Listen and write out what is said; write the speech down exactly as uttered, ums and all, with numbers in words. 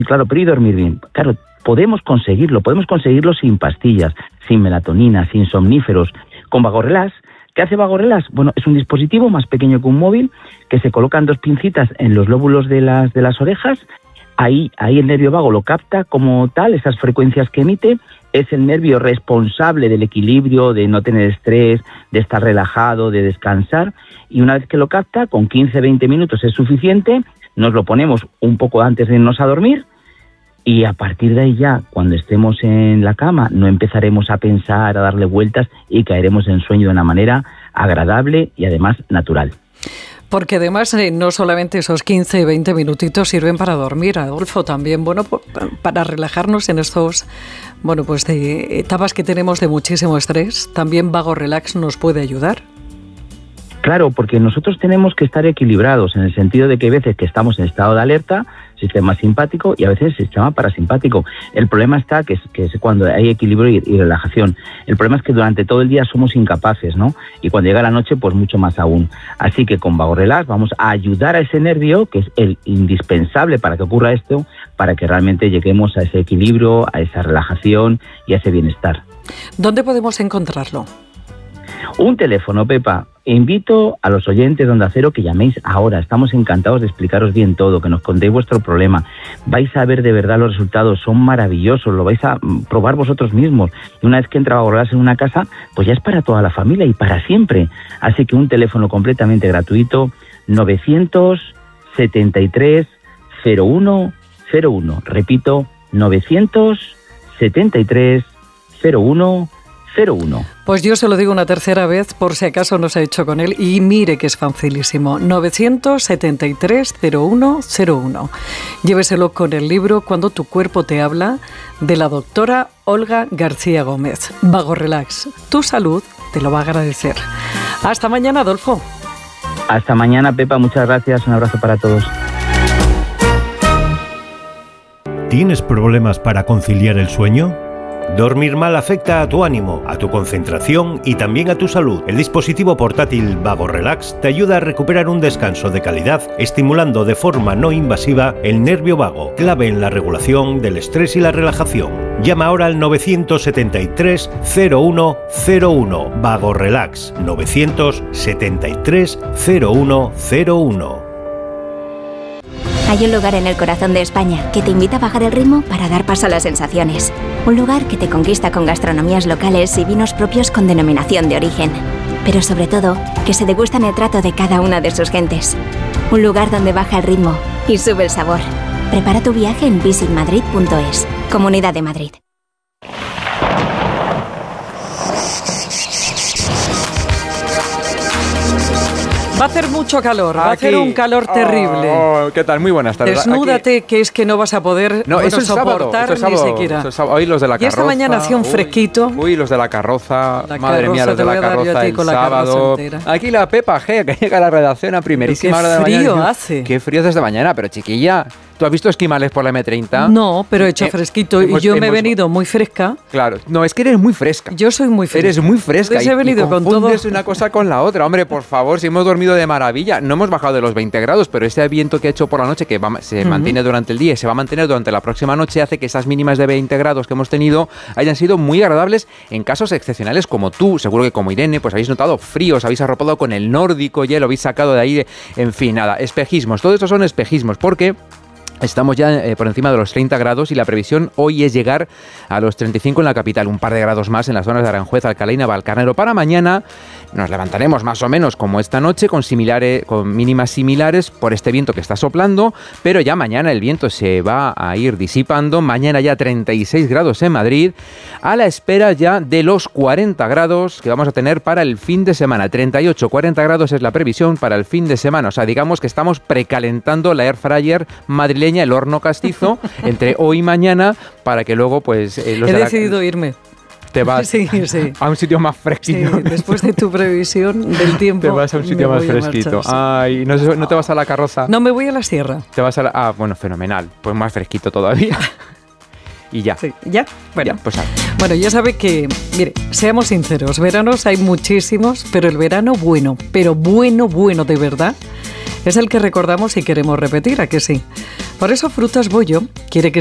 Claro, pero ¿y dormir bien? Claro, podemos conseguirlo, podemos conseguirlo sin pastillas, sin melatonina, sin somníferos, con Vago Relax. ¿Qué hace Vago Relax? Bueno, es un dispositivo más pequeño que un móvil, que se colocan dos pincitas en los lóbulos de las, de las orejas. Ahí, ahí el nervio vago lo capta como tal, esas frecuencias que emite. Es el nervio responsable del equilibrio, de no tener estrés, de estar relajado, de descansar. Y una vez que lo capta, con quince a veinte minutos es suficiente. Nos lo ponemos un poco antes de irnos a dormir. Y a partir de ahí ya, cuando estemos en la cama, no empezaremos a pensar, a darle vueltas y caeremos en sueño de una manera agradable y además natural. Porque además eh, no solamente esos quince, veinte minutitos sirven para dormir, Adolfo, también bueno para relajarnos en estos bueno pues de etapas que tenemos de muchísimo estrés. También Vago Relax nos puede ayudar. Claro, porque nosotros tenemos que estar equilibrados en el sentido de que hay veces que estamos en estado de alerta, sistema simpático, y a veces sistema parasimpático. El problema está que es, que es cuando hay equilibrio y, y relajación. El problema es que durante todo el día somos incapaces, ¿no? Y cuando llega la noche, pues mucho más aún. Así que con Vago Relax vamos a ayudar a ese nervio, que es el indispensable para que ocurra esto, para que realmente lleguemos a ese equilibrio, a esa relajación y a ese bienestar. ¿Dónde podemos encontrarlo? Un teléfono, Pepa. Invito a los oyentes de Onda Cero que llaméis ahora. Estamos encantados de explicaros bien todo, que nos contéis vuestro problema. Vais a ver de verdad los resultados, son maravillosos, lo vais a probar vosotros mismos. Y una vez que entra Vago Relax en una casa, pues ya es para toda la familia y para siempre. Así que un teléfono completamente gratuito, novecientos setenta y tres cero uno cero uno. Repito, novecientos setenta y tres cero uno cero uno. Pues yo se lo digo una tercera vez por si acaso no se ha hecho con él y mire que es facilísimo. novecientos setenta y tres cero uno cero uno. Lléveselo con el libro Cuando tu cuerpo te habla, de la doctora Olga García Gómez. Vago Relax, tu salud te lo va a agradecer. Hasta mañana, Adolfo. Hasta mañana, Pepa, muchas gracias, un abrazo para todos. ¿Tienes problemas para conciliar el sueño? Dormir mal afecta a tu ánimo, a tu concentración y también a tu salud. El dispositivo portátil Vago Relax te ayuda a recuperar un descanso de calidad, estimulando de forma no invasiva el nervio vago, clave en la regulación del estrés y la relajación. Llama ahora al novecientos setenta y tres cero uno cero uno. Vago Relax, novecientos setenta y tres cero uno cero uno. Hay un lugar en el corazón de España que te invita a bajar el ritmo para dar paso a las sensaciones. Un lugar que te conquista con gastronomías locales y vinos propios con denominación de origen. Pero sobre todo, que se degustan el trato de cada una de sus gentes. Un lugar donde baja el ritmo y sube el sabor. Prepara tu viaje en visit madrid punto es. Comunidad de Madrid. Va a hacer mucho calor, va Aquí. a hacer un calor terrible. Oh, ¿qué tal? Muy buenas tardes. Desnúdate, Aquí. que es que no vas a poder no, bueno, eso es soportar sábado, eso es sábado, ni siquiera. Eso es sábado. Hoy los de la y carroza. esta mañana hacía un fresquito. Uy, los de la carroza. La Madre carroza, mía, los de la carroza el sábado. Aquí la Pepa G, que llega a la redacción a primerísima hora de la mañana. Qué frío hace. Qué frío desde mañana, pero chiquilla. ¿Tú has visto esquimales por la eme treinta? No, pero he hecho eh, fresquito hemos, y yo me he hemos... venido muy fresca. Claro, no, es que eres muy fresca. Yo soy muy fresca. Eres muy fresca. Entonces y, he venido y con todo. confundes una cosa con la otra. Hombre, por favor, si hemos dormido de maravilla. No hemos bajado de los veinte grados, pero este viento que ha hecho por la noche, que va, se uh-huh. mantiene durante el día y se va a mantener durante la próxima noche, hace que esas mínimas de veinte grados que hemos tenido hayan sido muy agradables en casos excepcionales como tú. Seguro que como Irene, pues habéis notado fríos, habéis arropado con el nórdico, ya lo habéis sacado de ahí. De, en fin, nada, espejismos. Todo esto son espejismos, porque estamos ya eh, por encima de los treinta grados y la previsión hoy es llegar a los treinta y cinco en la capital, un par de grados más en las zonas de Aranjuez, Alcalá y Navalcarnero. Para mañana nos levantaremos más o menos como esta noche, con, similares, con mínimas similares por este viento que está soplando, pero ya mañana el viento se va a ir disipando. Mañana ya treinta y seis grados en Madrid, a la espera ya de los cuarenta grados que vamos a tener para el fin de semana. treinta y ocho, cuarenta grados es la previsión para el fin de semana. O sea, digamos que estamos precalentando la air fryer madrileña, el horno castizo, entre hoy y mañana, para que luego pues eh, los he de la... decidido irme. Te vas sí, sí. a un sitio más fresquito. Sí, después de tu previsión del tiempo. Te vas a un sitio más fresquito. Marchar, sí. Ay, ¿no, ¿no te vas a la carroza? No, me voy a la sierra. Te vas a la... Ah, bueno, fenomenal. Pues más fresquito todavía. Y ya. Sí, ya. Bueno, ya, pues, bueno, ya sabe que, mire, seamos sinceros, veranos hay muchísimos, pero el verano bueno, pero bueno, bueno de verdad, es el que recordamos y queremos repetir, ¿a que sí? Por eso Frutas Bollo quiere que